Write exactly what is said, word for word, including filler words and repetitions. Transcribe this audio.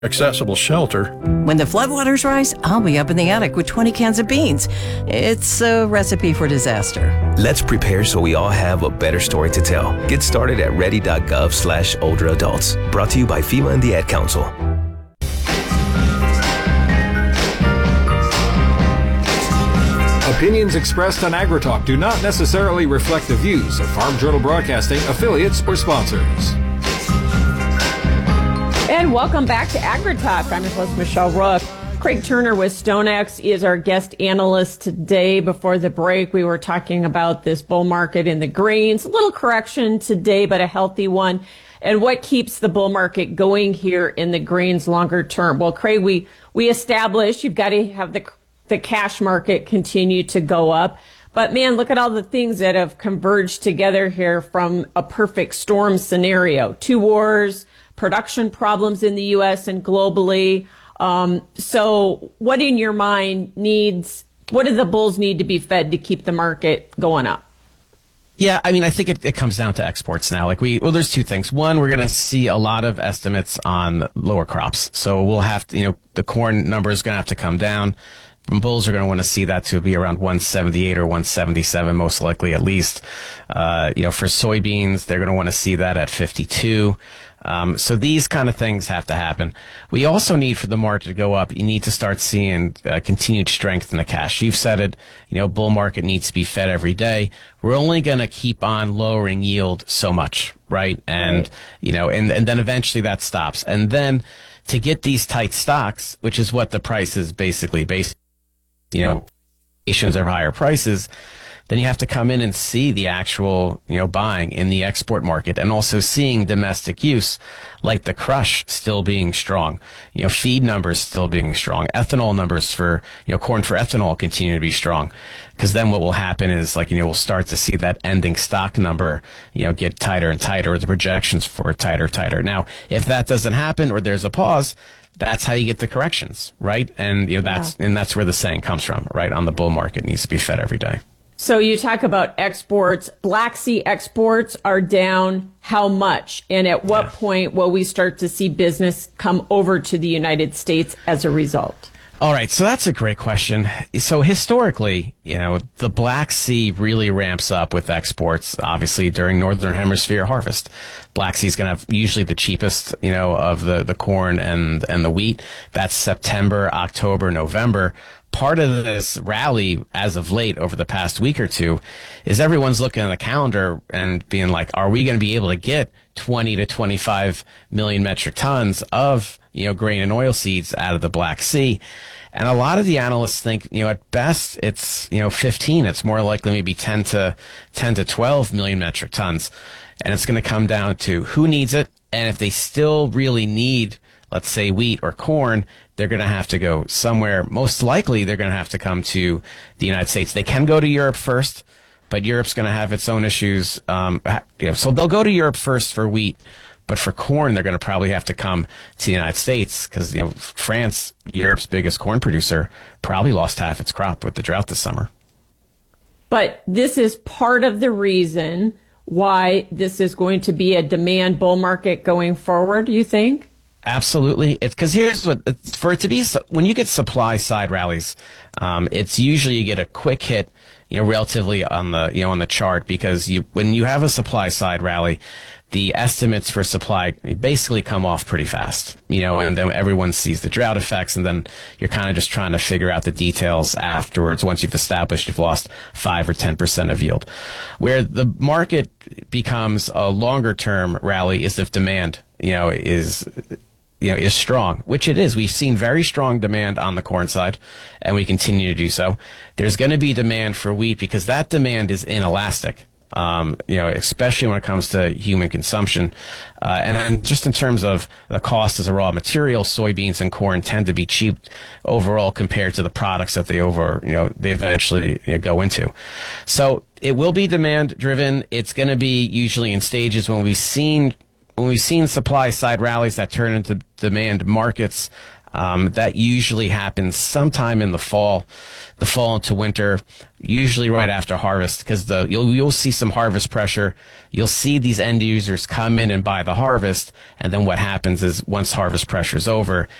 accessible shelter. When the floodwaters rise, I'll be up in the attic with twenty cans of beans. It's a recipe for disaster. Let's prepare so we all have a better story to tell. Get started at ready.gov slash older adults. Brought to you by FEMA and the Ad Council. Opinions expressed on AgriTalk do not necessarily reflect the views of Farm Journal Broadcasting, affiliates, or sponsors. And welcome back to AgriTalk. I'm your host, Michelle Rook. Craig Turner with StoneX is our guest analyst today. Before the break, we were talking about this bull market in the grains. A little correction today, but a healthy one. And what keeps the bull market going here in the grains longer term? Well, Craig, we, we established you've got to have the, the cash market continue to go up. But man, look at all the things that have converged together here from a perfect storm scenario. Two wars, production problems in the U S and globally. Um, so what in your mind needs, what do the bulls need to be fed to keep the market going up? Yeah, I mean, I think it, it comes down to exports now. Like we, well, there's two things. One, we're going to see a lot of estimates on lower crops. So we'll have to, you know, the corn number is going to have to come down. Bulls are going to want to see that to be around one seventy-eight or one seventy-seven, most likely at least. Uh, you know, for soybeans, they're going to want to see that at fifty-two. Um, so these kind of things have to happen. We also need for the market to go up. You need to start seeing uh, continued strength in the cash. You've said it, you know, bull market needs to be fed every day. We're only going to keep on lowering yield so much, right? And, right. you know, and, and then eventually that stops. And then to get these tight stocks, which is what the price is basically based, you know, nations of higher prices, then you have to come in and see the actual, you know, buying in the export market and also seeing domestic use, like the crush still being strong, you know, feed numbers still being strong, ethanol numbers for, you know, corn for ethanol continue to be strong. Because then what will happen is, like, you know, we'll start to see that ending stock number, you know, get tighter and tighter, or the projections for it tighter, tighter. Now, if that doesn't happen or there's a pause, that's how you get the corrections, right? And, you know, that's, yeah. and that's where the saying comes from, right? On the bull market needs to be fed every day. So you talk about exports. Black Sea exports are down how much? And at what yeah. point will we start to see business come over to the United States as a result? All right, so that's a great question. So historically, you know, the Black Sea really ramps up with exports, obviously, during Northern Hemisphere harvest. Black Sea is going to have usually the cheapest, you know, of the, the corn and, and the wheat. That's September, October, November. Part of this rally as of late over the past week or two is everyone's looking at the calendar and being like, are we going to be able to get twenty to twenty-five million metric tons of, you know, grain and oil seeds out of the Black Sea? And a lot of the analysts think, you know, at best it's, you know, fifteen. It's more likely maybe ten to twelve million metric tons. And it's going to come down to who needs it. And if they still really need, let's say, wheat or corn, they're going to have to go somewhere. Most likely, they're going to have to come to the United States. They can go to Europe first, but Europe's going to have its own issues. Um, you know, so they'll go to Europe first for wheat, but for corn, they're going to probably have to come to the United States because, you know, France, Europe's biggest corn producer, probably lost half its crop with the drought this summer. But this is part of the reason why this is going to be a demand bull market going forward, you think? Absolutely. It's because here's what, it's, for it to be, when you get supply side rallies, um, it's usually you get a quick hit, you know, relatively on the, you know, on the chart, because you, when you have a supply side rally, the estimates for supply basically come off pretty fast, you know, and then everyone sees the drought effects, and then you're kind of just trying to figure out the details afterwards. Once you've established you've lost five or ten percent of yield. Where the market becomes a longer term rally is if demand, you know, is, you know, is strong, which it is. We've seen very strong demand on the corn side, and we continue to do so. There's going to be demand for wheat because that demand is inelastic. Um, you know, especially when it comes to human consumption. Uh, and then just in terms of the cost as a raw material, soybeans and corn tend to be cheap overall compared to the products that they over, you know, they eventually, you know, go into. So it will be demand driven. It's going to be usually in stages. When we've seen when we've seen supply side rallies that turn into demand markets, um, that usually happens sometime in the fall, the fall into winter, usually right after harvest, because the you'll you'll see some harvest pressure. You'll see these end users come in and buy the harvest, and then what happens is once harvest pressure is over,